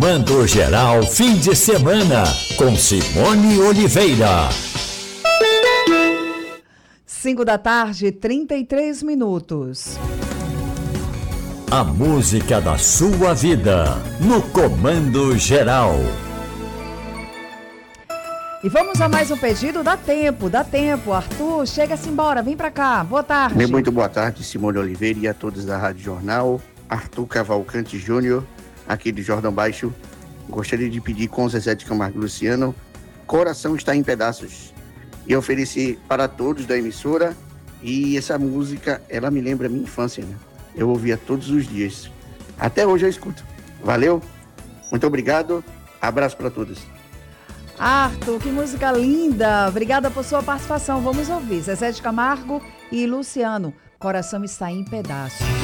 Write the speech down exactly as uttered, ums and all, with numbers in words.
Comando Geral Fim de Semana, com Simone Oliveira. cinco da tarde, trinta e três minutos. A música da sua vida, no Comando Geral. E vamos a mais um pedido. Dá tempo, dá tempo. Arthur, chega-se embora, vem pra cá. Boa tarde. Bem, muito boa tarde, Simone Oliveira e a todos da Rádio Jornal. Arthur Cavalcante Júnior, aqui de Jordão Baixo. Gostaria de pedir com Zezé de Camargo e Luciano, Coração Está em Pedaços. E oferecer para todos da emissora. E essa música, ela me lembra a minha infância, né? Eu ouvia todos os dias. Até hoje eu escuto. Valeu? Muito obrigado. Abraço para todos. Arthur, que música linda. Obrigada por sua participação. Vamos ouvir Zezé de Camargo e Luciano. Coração Está em Pedaços.